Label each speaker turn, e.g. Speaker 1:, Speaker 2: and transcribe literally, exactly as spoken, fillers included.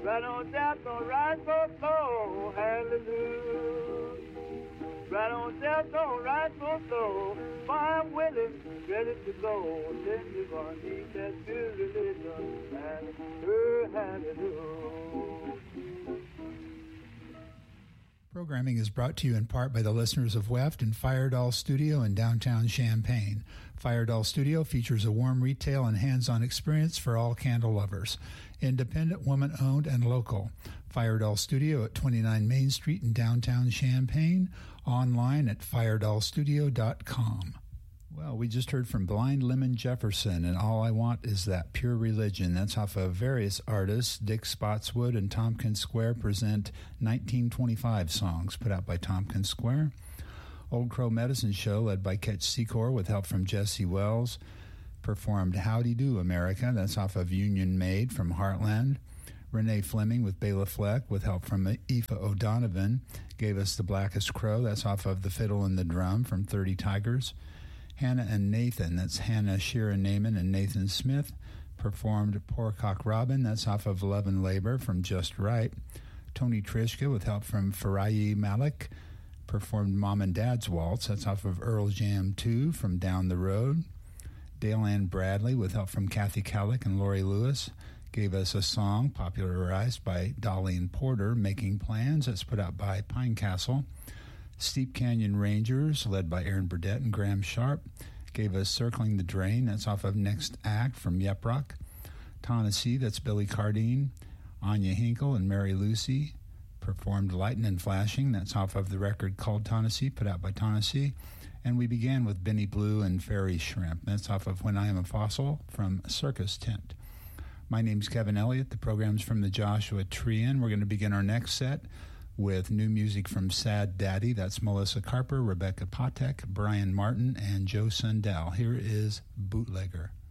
Speaker 1: Right on down, don't ride so slow, hallelujah. Right on down, don't ride so slow, for I'm willing, ready to go. Then you're gonna need that good religion, hallelujah, hallelujah.
Speaker 2: Programming is brought to you in part by the listeners of W E F T and Firedoll Studio in downtown Champaign. Firedoll Studio features a warm retail and hands-on experience for all candle lovers. Independent, woman-owned, and local. Firedoll Studio at twenty-nine Main Street in downtown Champaign. Online at firedoll studio dot com. Well, we just heard from Blind Lemon Jefferson, and All I Want Is That Pure Religion. That's off of various artists. Dick Spotswood and Tompkins Square present nineteen twenty-five songs put out by Tompkins Square. Old Crow Medicine Show, led by Ketch Secor with help from Jesse Wells, performed Howdy Do America. That's off of Union Made from Heartland. Renee Fleming with Bela Fleck with help from Aoife O'Donovan gave us The Blackest Crow. That's off of The Fiddle and the Drum from thirty Tigers. Hannah and Nathan, that's Hannah Shira Naaman and Nathan Smith, performed Poorcock Robin, that's off of Love and Labor from Just Right. Tony Trishka, with help from Farayi Malik, performed Mom and Dad's Waltz, that's off of Earl Jam two from Down the Road. Dale Ann Bradley, with help from Kathy Kallick and Lori Lewis, gave us a song popularized by Darlene Porter, Making Plans, that's put out by Pine Castle. Steep Canyon Rangers, led by Aaron Burdett and Graham Sharp, gave us Circling the Drain, that's off of Next Act from Yep Rock. Tennessee, that's Billy Cardine. Anya Hinkle and Mary Lucy performed Lightin' and Flashing, that's off of the record called Tennessee, put out by Tennessee. And we began with Benny Blue and Fairy Shrimp, that's off of When I Am a Fossil from Circus Tent. My name's Kevin Elliott. The program's from the Joshua Tree Inn. We're going to begin our next set with new music from Sad Daddy. That's Melissa Carper, Rebecca Patek, Brian Martin, and Joe Sundell. Here is Bootlegger.